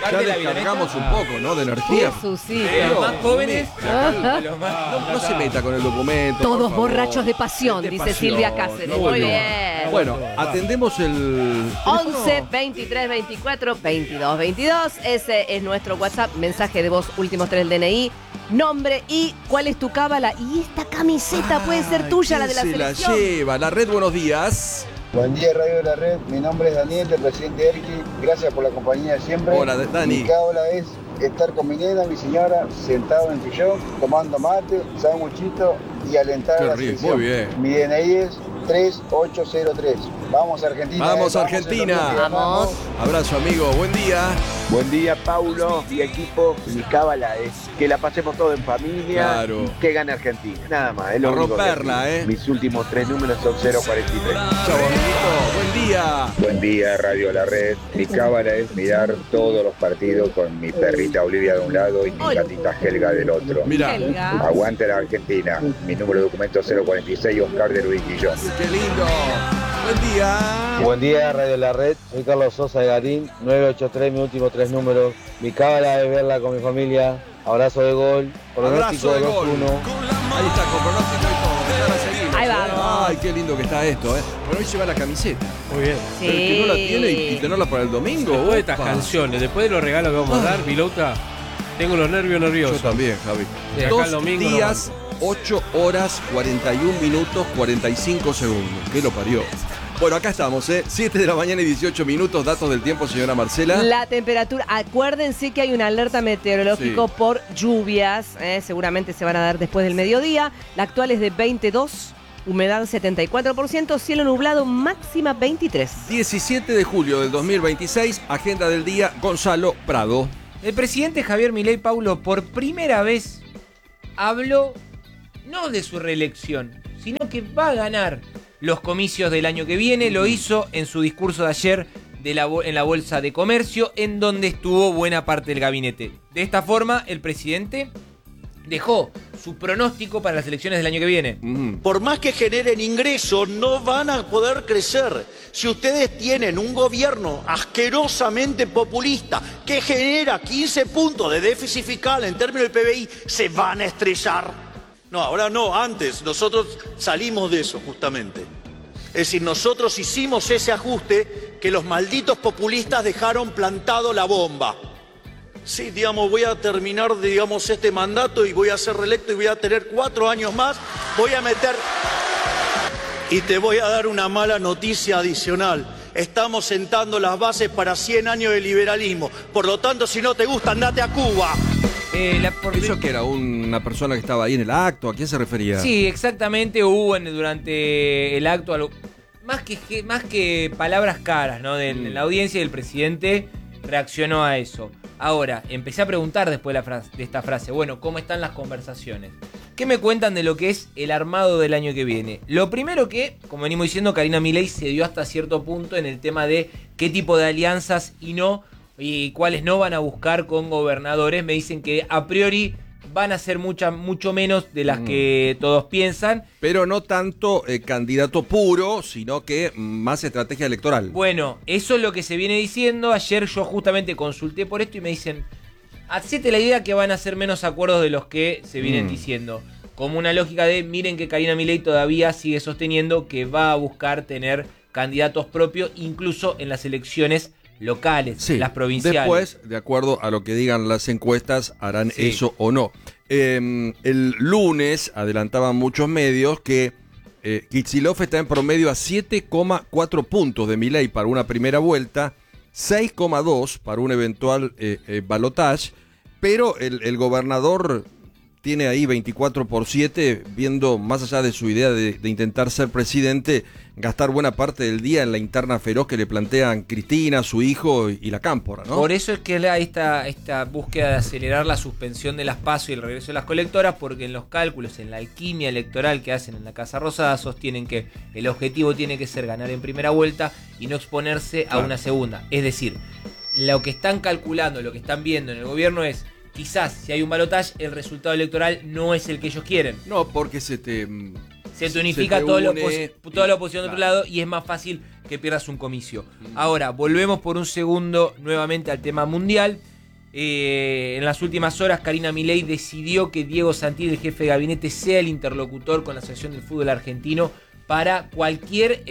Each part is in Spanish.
Ya descargamos un poco, ¿no? De energía. Los más jóvenes. No se meta con el documento. Todos borrachos de pasión, dice Silvia Cáceres. No, Muy no. bien. Bueno, atendemos el 11 23 24 22 22. Ese es nuestro WhatsApp. Mensaje de voz, últimos 3 del DNI. Nombre y cuál es tu cábala. Y esta camiseta puede ser tuya, la de la se selección. la lleva. La red, buenos días. Buen día, Radio de la Red. Mi nombre es Daniel, del presidente Erki. Gracias por la compañía siempre. Hola, Dani. Mi cábala es estar con mi nena, mi señora, sentado en el sillón, tomando mate, sanguchito y alentar a la selección. Muy bien. Mi DNI es 3803. Vamos Argentina. Vamos Argentina. Vamos. Abrazo, amigo. Buen día. Buen día, Paulo y equipo. Mi cábala es que la pasemos todo en familia, Claro. y que gane Argentina. Nada más. Es lo A único que romperla, pido. Mis últimos 3 números son 043. Chau, amiguito. Buen día. Buen día, Radio La Red. Mi cábala es mirar todos los partidos con mi perrita Olivia de un lado y mi gatita Helga del otro. Mirá. Helga. Aguante la Argentina. Mi número de documento 046, Oscar de Luis Guillón. Qué lindo. Buen día. Buen día, Radio La Red. Soy Carlos Sosa de Garín, 983, mis últimos 3 números. Mi cábala es verla con mi familia. Abrazo de gol. Pronóstico Abrazo de 2-1. gol. Ahí está, con pronóstico y todo. Dejar a seguir. Ahí vamos. Ay, qué lindo que está esto, ¿eh? Bueno, hoy lleva la camiseta. Muy bien. Sí. El que no la tiene y tenerla para el domingo. Después de estas opa. canciones, después de los regalos que vamos a dar, Vilota, tengo los nervios nerviosos. Yo también, Javi. De acá al 2 domingo días, 8 horas, 41 minutos, 45 segundos. ¿Qué lo parió? Bueno, acá estamos, 7 de la mañana y 18 minutos. Datos del tiempo, señora Marcela. La temperatura, acuérdense que hay una alerta meteorológico Sí. por lluvias, seguramente se van a dar después del mediodía. La actual es de 22, humedad 74%, cielo nublado máxima 23. 17 de julio del 2026, agenda del día, Gonzalo Prado. El presidente Javier Milei, Paulo, por primera vez habló no de su reelección, sino que va a ganar los comicios del año que viene. Lo hizo en su discurso de ayer en la Bolsa de Comercio, en donde estuvo buena parte del gabinete. De esta forma, el presidente dejó su pronóstico para las elecciones del año que viene. Por más que generen ingresos, no van a poder crecer. Si ustedes tienen un gobierno asquerosamente populista que genera 15 puntos de déficit fiscal en términos del PBI, se van a estrellar. No, ahora no, antes. Nosotros salimos de eso, justamente. Es decir, nosotros hicimos ese ajuste que los malditos populistas dejaron plantado la bomba. Sí, digamos, voy a terminar, digamos, este mandato y voy a ser reelecto y voy a tener 4 años más. Voy a meter... Y te voy a dar una mala noticia adicional. Estamos sentando las bases para 100 años de liberalismo. Por lo tanto, si no te gusta, andate a Cuba. ¿Eso que era una persona que estaba ahí en el acto? ¿A quién se refería? Sí, exactamente. Hubo durante el acto algo, más que palabras caras, ¿no? De la audiencia, y el presidente reaccionó a eso. Ahora, empecé a preguntar después de esta frase, bueno, ¿cómo están las conversaciones? ¿Qué me cuentan de lo que es el armado del año que viene? Lo primero que, como venimos diciendo, Karina Milei se dio hasta cierto punto en el tema de qué tipo de alianzas y cuáles no van a buscar con gobernadores. Me dicen que a priori van a ser mucho menos de las que todos piensan. Pero no tanto candidato puro, sino que más estrategia electoral. Bueno, eso es lo que se viene diciendo. Ayer yo justamente consulté por esto y me dicen, hacete la idea que van a ser menos acuerdos de los que se vienen diciendo. Como una lógica de, miren que Karina Milei todavía sigue sosteniendo que va a buscar tener candidatos propios, incluso en las elecciones locales, Sí, las provinciales. después, de acuerdo a lo que digan las encuestas, harán eso o no. El lunes adelantaban muchos medios que Kicillof está en promedio a 7,4 puntos de Milei para una primera vuelta, 6,2 para un eventual balotage, pero el gobernador tiene ahí 24/7, viendo más allá de su idea de intentar ser presidente, gastar buena parte del día en la interna feroz que le plantean Cristina, su hijo y la cámpora, ¿no? Por eso es que hay esta búsqueda de acelerar la suspensión de las PASO y el regreso de las colectoras, porque en los cálculos, en la alquimia electoral que hacen en la Casa Rosada, sostienen que el objetivo tiene que ser ganar en primera vuelta y no exponerse a una segunda. Es decir, lo que están calculando, lo que están viendo en el gobierno es, quizás si hay un balotaje, el resultado electoral no es el que ellos quieren. No, porque se te unifica toda la oposición de otro lado y es más fácil que pierdas un comicio. Ahora, volvemos por un segundo nuevamente al tema mundial. En las últimas horas, Karina Milei decidió que Diego Santilli, el jefe de gabinete, sea el interlocutor con la Asociación del Fútbol Argentino para cualquier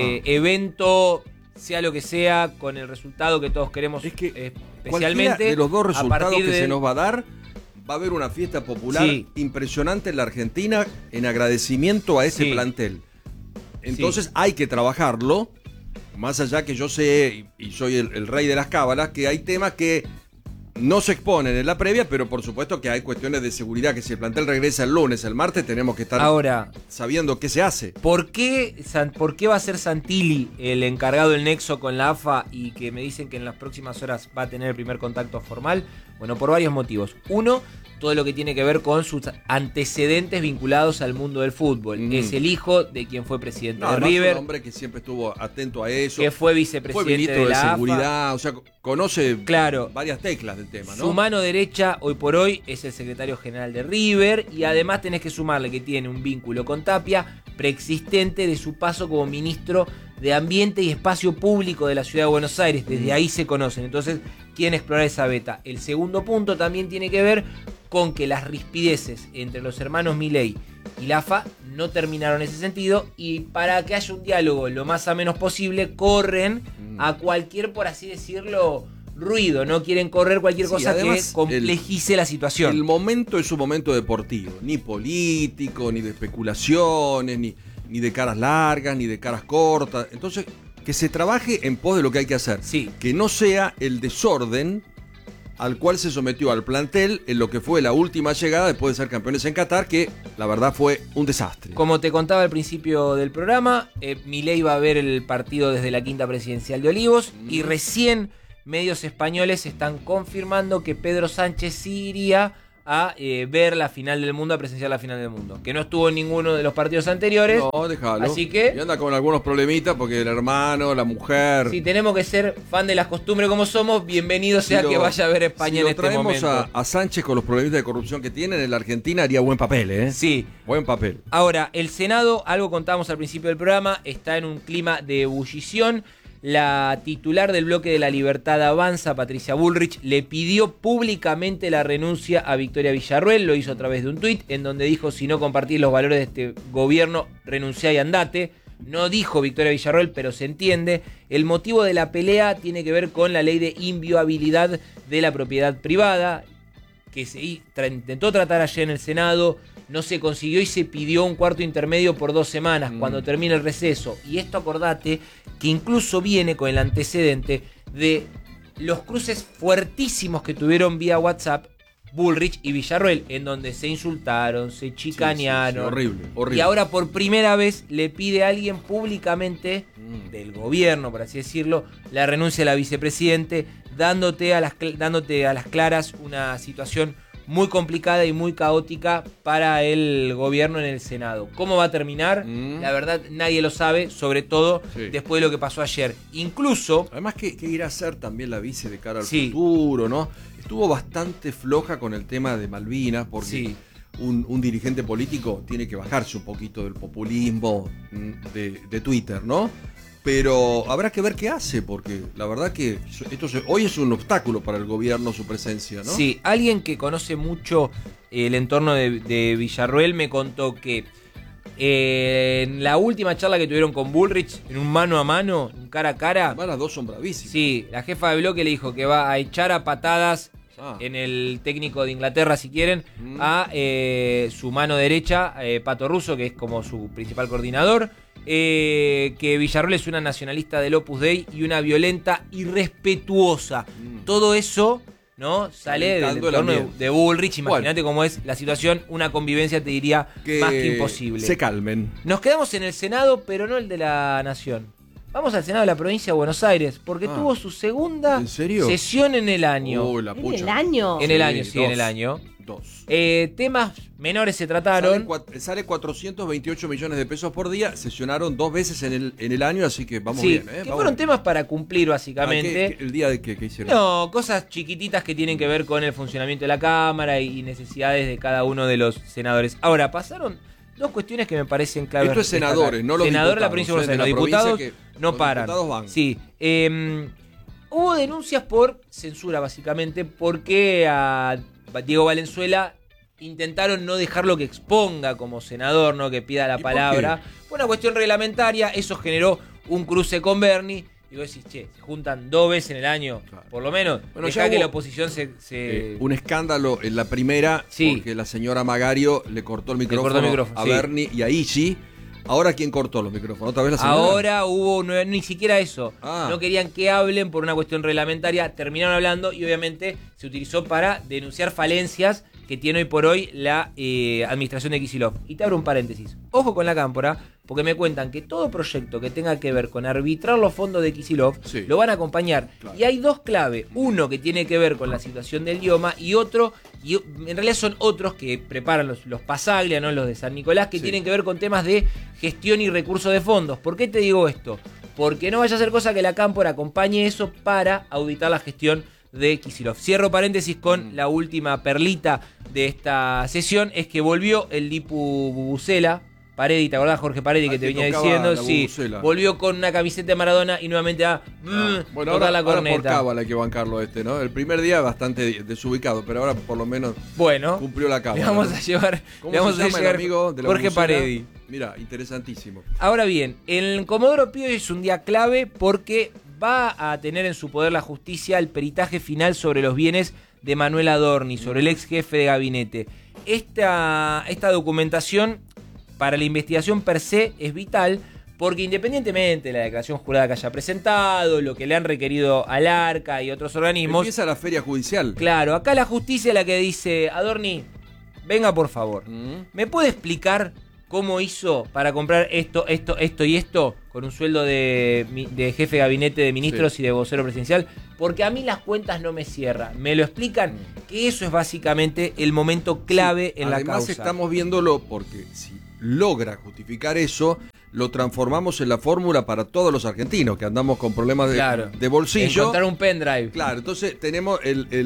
evento, sea lo que sea, con el resultado que todos queremos. Es que especialmente de los dos resultados que se nos va a dar, va a haber una fiesta popular impresionante en la Argentina en agradecimiento a ese plantel. Entonces hay que trabajarlo, más allá que yo sé, y soy el rey de las cábalas, que hay temas que no se exponen en la previa, pero por supuesto que hay cuestiones de seguridad, que si el plantel regresa el lunes, el martes, tenemos que estar ahora sabiendo qué se hace. ¿Por qué va a ser Santilli el encargado del nexo con la AFA y que me dicen que en las próximas horas va a tener el primer contacto formal? Bueno, por varios motivos. Uno, todo lo que tiene que ver con sus antecedentes vinculados al mundo del fútbol. Es el hijo de quien fue presidente de River. Un hombre que siempre estuvo atento a eso. Que fue vicepresidente de la seguridad, o sea, conoce claro, varias teclas del tema, ¿no? Su mano derecha, hoy por hoy, es el secretario general de River y además tenés que sumarle que tiene un vínculo con Tapia preexistente de su paso como ministro de Ambiente y Espacio Público de la Ciudad de Buenos Aires. Desde ahí se conocen. Entonces, quieren explorar esa beta. El segundo punto también tiene que ver con que las rispideces entre los hermanos Milei y la AFA no terminaron en ese sentido, y para que haya un diálogo lo más ameno posible, corren a cualquier, por así decirlo, ruido. No quieren correr cualquier cosa que complejice la situación. El momento es un momento deportivo, ni político, ni de especulaciones, ni de caras largas, ni de caras cortas. Entonces, que se trabaje en pos de lo que hay que hacer. Que no sea el desorden al cual se sometió al plantel en lo que fue la última llegada después de ser campeones en Qatar, que la verdad fue un desastre. Como te contaba al principio del programa, Milei va a ver el partido desde la quinta presidencial de Olivos y recién medios españoles están confirmando que Pedro Sánchez sí iría a ver la final del mundo, a presenciar la final del mundo, que no estuvo en ninguno de los partidos anteriores. No, déjalo. Así que... Y anda con algunos problemitas porque el hermano, la mujer... Si tenemos que ser fan de las costumbres como somos, bienvenido sea que vaya a ver España en este momento. Si traemos a Sánchez con los problemitas de corrupción que tienen en la Argentina, haría buen papel, ¿eh? Sí. Buen papel. Ahora, el Senado, algo contábamos al principio del programa, está en un clima de ebullición. La titular del bloque de La Libertad Avanza, Patricia Bullrich, le pidió públicamente la renuncia a Victoria Villarruel. Lo hizo a través de un tuit en donde dijo: si no compartís los valores de este gobierno, renunciá y andate. No dijo Victoria Villarruel, pero se entiende. El motivo de la pelea tiene que ver con la ley de inviolabilidad de la propiedad privada, que se intentó tratar ayer en el Senado, no se consiguió y se pidió un cuarto intermedio por 2 semanas cuando termine el receso. Y esto, acordate, que incluso viene con el antecedente de los cruces fuertísimos que tuvieron vía WhatsApp Bullrich y Villarruel, en donde se insultaron, se chicanearon. Horrible. Y ahora por primera vez le pide a alguien públicamente del gobierno, por así decirlo, la renuncia a la vicepresidente, dándote a las claras una situación muy complicada y muy caótica para el gobierno en el Senado. ¿Cómo va a terminar? La verdad nadie lo sabe, sobre todo después de lo que pasó ayer. Incluso... Además, ¿qué irá a hacer también la vice de cara al futuro, no? Estuvo bastante floja con el tema de Malvinas, porque un dirigente político tiene que bajarse un poquito del populismo de Twitter, ¿no? Pero habrá que ver qué hace, porque la verdad que hoy es un obstáculo para el gobierno su presencia, ¿no? Sí, alguien que conoce mucho el entorno de Villarruel me contó que en la última charla que tuvieron con Bullrich, en un mano a mano, un cara a cara... Las dos son bravísimas. Sí, la jefa de bloque le dijo que va a echar a patadas en el técnico de Inglaterra, si quieren, a su mano derecha, Pato Russo, que es como su principal coordinador. Que Villarruel es una nacionalista del Opus Dei y una violenta irrespetuosa. Todo eso, ¿no? Sale del entorno de Bullrich. Imagínate cómo es la situación. Una convivencia, te diría, más que imposible. Se calmen. Nos quedamos en el Senado, pero no el de la Nación. Vamos al Senado de la provincia de Buenos Aires, porque tuvo su segunda sesión en el año. ¿En el año? En el año, sí, en el año. Temas menores se trataron. Sale 428 millones de pesos por día. Sesionaron 2 veces en el año, así que vamos bien. Que fueron temas para cumplir, básicamente. ¿El día de qué hicieron? No, cosas chiquititas que tienen que ver con el funcionamiento de la Cámara y necesidades de cada uno de los senadores. Ahora, pasaron 2 cuestiones que me parecen claves. Esto es senadores, no los senadores diputados. De la provincia de Buenos Aires. Los diputados no paran. Diputados van. Sí. Hubo denuncias por censura, básicamente, porque a Diego Valenzuela intentaron no dejarlo que exponga como senador, no que pida la palabra. Fue una cuestión reglamentaria, eso generó un cruce con Bernie. Y vos decís, che, se juntan 2 veces en el año, por lo menos. Bueno, dejá que la oposición se... un escándalo en la primera, porque la señora Magario le cortó el micrófono, a Bernie y a Isi. ¿Ahora quién cortó los micrófonos? ¿Otra vez la señora? Ahora hubo, ni siquiera eso. No querían que hablen por una cuestión reglamentaria. Terminaron hablando y obviamente se utilizó para denunciar falencias que tiene hoy por hoy la administración de Kicillof. Y te abro un paréntesis. Ojo con la cámpora, porque me cuentan que todo proyecto que tenga que ver con arbitrar los fondos de Kicillof lo van a acompañar. Claro. Y hay 2 claves. Uno que tiene que ver con la situación del idioma y otro, y en realidad son otros que preparan los Pasaglia, ¿no? Los de San Nicolás, que tienen que ver con temas de gestión y recursos de fondos. ¿Por qué te digo esto? Porque no vaya a ser cosa que la cámpora acompañe eso para auditar la gestión de Kicillof. Cierro paréntesis con la última perlita de esta sesión, es que volvió el Dipu Bubucela, Paredi, ¿te acordás, Jorge Paredi, que te venía diciendo? Sí, volvió con una camiseta de Maradona y nuevamente a tocar la corneta. Ahora por cábala hay que bancarlo ¿no? El primer día bastante desubicado, pero ahora por lo menos cumplió la cábala. Le vamos a llevar, ¿Cómo se llama el amigo de la Jorge Bubucela? Paredi. Mira, interesantísimo. Ahora bien, el Comodoro Pi es un día clave porque va a tener en su poder la justicia el peritaje final sobre los bienes de Manuel Adorni, sobre el ex jefe de gabinete. Esta documentación para la investigación per se es vital porque independientemente de la declaración jurada que haya presentado, lo que le han requerido al ARCA y otros organismos... Empieza la feria judicial. Claro, acá la justicia es la que dice, Adorni, venga por favor, ¿me puede explicar cómo hizo para comprar esto y esto con un sueldo de jefe de gabinete de ministros y de vocero presidencial? Porque a mí las cuentas no me cierran. ¿Me lo explican? Que eso es básicamente el momento clave en la causa. Además estamos viéndolo porque si logra justificar eso, lo transformamos en la fórmula para todos los argentinos que andamos con problemas de bolsillo. Encontrar un pendrive. Claro, entonces tenemos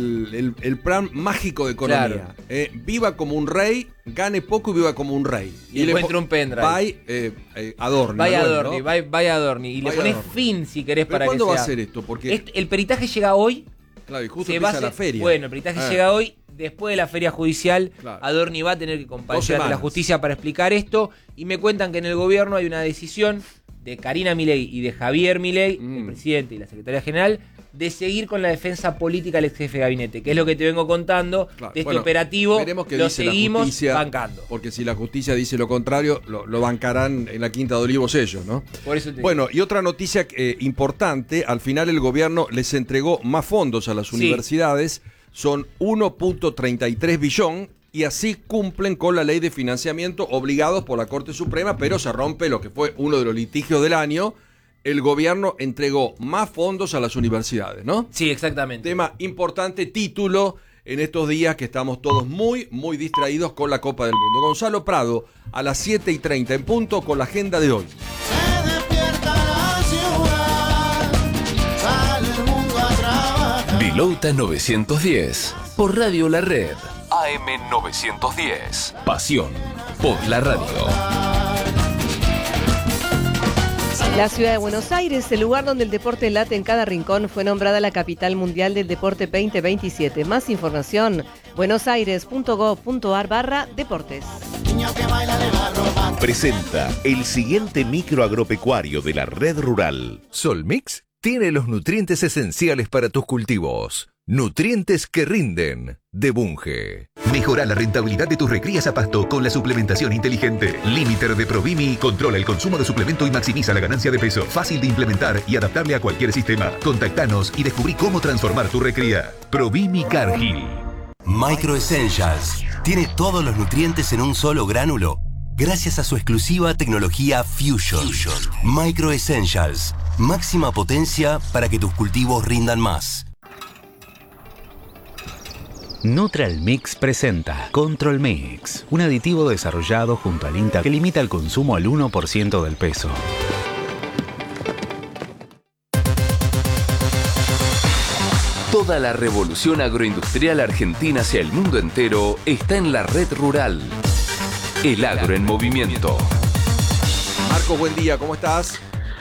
el plan mágico de economía. Viva como un rey, gane poco y viva como un rey. Y encuentra un pendrive. Adorni. Vaya Adorni. Y le pones fin si querés. ¿Pero para cuándo que va sea? a ser esto? Porque el peritaje llega hoy. Claro, y justo empieza la feria. Bueno, el peritaje llega hoy. Después de la feria judicial, Adorni va a tener que comparecer ante la justicia para explicar esto. Y me cuentan que en el gobierno hay una decisión de Karina Milei y de Javier Milei, el presidente y la secretaria general, de seguir con la defensa política del ex jefe de gabinete, que es lo que te vengo contando de este operativo. Lo seguimos bancando. Porque si la justicia dice lo contrario, lo bancarán en la Quinta de Olivos ellos, ¿no? Por eso y otra noticia importante, al final el gobierno les entregó más fondos a las universidades. Son 1.33 billón y así cumplen con la ley de financiamiento obligados por la Corte Suprema, pero se rompe lo que fue uno de los litigios del año. El gobierno entregó más fondos a las universidades, ¿no? Sí, exactamente. Tema importante, título en estos días que estamos todos muy, muy distraídos con la Copa del Mundo. Gonzalo Prado, a las 7:30 en punto con la agenda de hoy. Vilouta 910, por Radio La Red, AM 910, pasión por la radio. La ciudad de Buenos Aires, el lugar donde el deporte late en cada rincón, fue nombrada la capital mundial del deporte 2027. Más información, buenosaires.gov.ar/deportes. Presenta el siguiente micro agropecuario de la red rural. Solmix tiene los nutrientes esenciales para tus cultivos. Nutrientes que rinden, de Bunge. Mejora la rentabilidad de tus recrías a pasto con la suplementación inteligente. Limiter de Provimi controla el consumo de suplemento y maximiza la ganancia de peso. Fácil de implementar y adaptable a cualquier sistema. Contactanos y descubrí cómo transformar tu recría. Provimi Cargill. Micro Essentials tiene todos los nutrientes en un solo gránulo, gracias a su exclusiva tecnología Fusion. Micro Essentials, máxima potencia para que tus cultivos rindan más. Neutral Mix presenta Control Mix, un aditivo desarrollado junto al INTA que limita el consumo al 1% del peso. Toda la revolución agroindustrial argentina hacia el mundo entero está en la red rural. El agro en movimiento. Marcos, buen día, ¿cómo estás?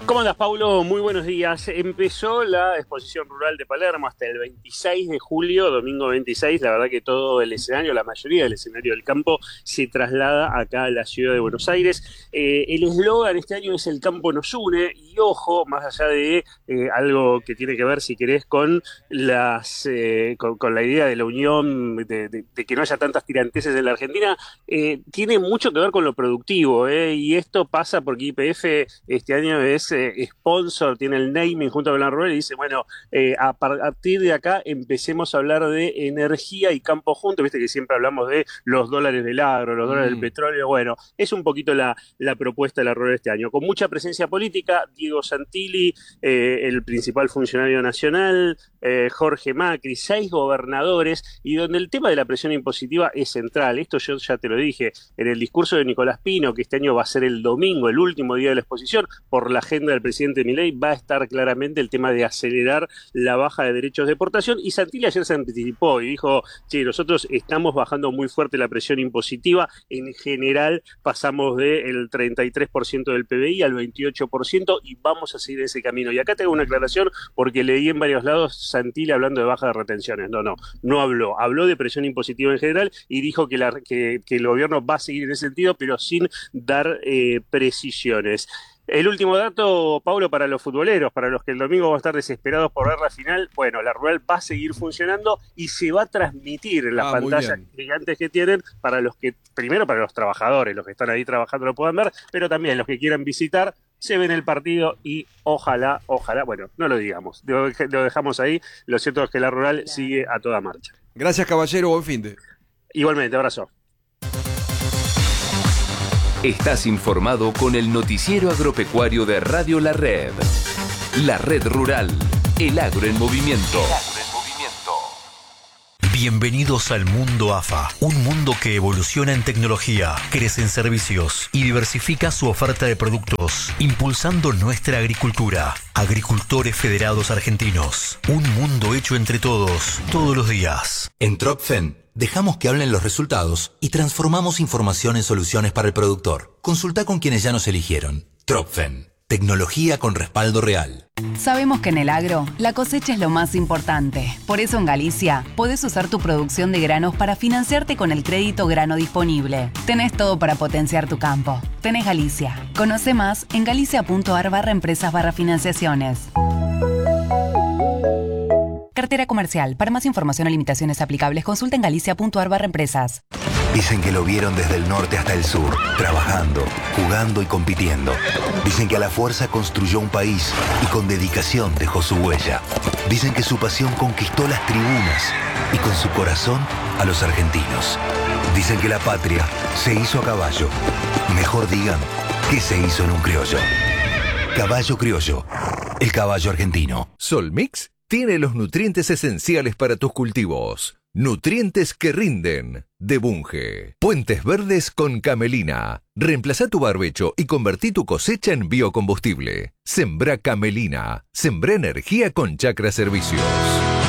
¿Cómo andas, Paulo? Muy buenos días. Empezó la exposición rural de Palermo hasta el 26 de julio, domingo 26. La verdad que todo el escenario, la mayoría del escenario del campo, se traslada acá a la ciudad de Buenos Aires. El eslogan este año es "El campo nos une", y ojo, más allá de algo que tiene que ver, si querés, con con la idea de la unión, de que no haya tantas tiranteses en la Argentina, tiene mucho que ver con lo productivo, y esto pasa porque YPF este año es sponsor, tiene el naming junto a Plan Rural, y dice, bueno, a partir de acá empecemos a hablar de energía y campo juntos. Viste que siempre hablamos de los dólares del agro, los dólares del petróleo. Bueno, es un poquito la propuesta de la Rural este año, con mucha presencia política. Diego Santilli, el principal funcionario nacional, Jorge Macri, 6 gobernadores, y donde el tema de la presión impositiva es central. Esto yo ya te lo dije en el discurso de Nicolás Pino, que este año va a ser el domingo, el último día de la exposición. Por la agenda del presidente Milei va a estar claramente el tema de acelerar la baja de derechos de exportación, y Santilli ayer se anticipó y dijo, che, nosotros estamos bajando muy fuerte la presión impositiva. En general pasamos del 33% del PBI al 28%, y vamos a seguir ese camino. Y acá tengo una aclaración, porque leí en varios lados Santilli hablando de baja de retenciones. No habló de presión impositiva en general, y dijo que el gobierno va a seguir en ese sentido, pero sin dar precisiones. El último dato, Paulo, para los futboleros, para los que el domingo van a estar desesperados por ver la final, bueno, la Rural va a seguir funcionando y se va a transmitir en las pantallas gigantes que tienen primero para los trabajadores, los que están ahí trabajando lo puedan ver, pero también los que quieran visitar, se ven el partido y ojalá, bueno, no lo digamos, lo dejamos ahí. Lo cierto es que la Rural sigue a toda marcha. Gracias, caballero, buen finde. Igualmente, abrazo. Estás informado con el noticiero agropecuario de Radio La Red. La Red Rural, el agro en movimiento. Bienvenidos al mundo AFA, un mundo que evoluciona en tecnología, crece en servicios y diversifica su oferta de productos, impulsando nuestra agricultura. Agricultores Federados Argentinos, un mundo hecho entre todos, todos los días. En Tropfen dejamos que hablen los resultados y transformamos información en soluciones para el productor. Consulta con quienes ya nos eligieron. Tropfen, tecnología con respaldo real. Sabemos que en el agro, la cosecha es lo más importante. Por eso en Galicia, podés usar tu producción de granos para financiarte con el crédito grano disponible. Tenés todo para potenciar tu campo. Tenés Galicia. Conoce más en galicia.ar/empresas/financiaciones. Cartera comercial. Para más información o limitaciones aplicables, consulta en galicia.ar/empresas. Dicen que lo vieron desde el norte hasta el sur, trabajando, jugando y compitiendo. Dicen que a la fuerza construyó un país y con dedicación dejó su huella. Dicen que su pasión conquistó las tribunas y con su corazón a los argentinos. Dicen que la patria se hizo a caballo. Mejor digan que se hizo en un criollo. Caballo Criollo, el caballo argentino. Solmix tiene los nutrientes esenciales para tus cultivos. Nutrientes que rinden, de Bunge. Puentes verdes con camelina. Reemplazá tu barbecho y convertí tu cosecha en biocombustible. Sembrá camelina. Sembrá energía con Chacra Servicios.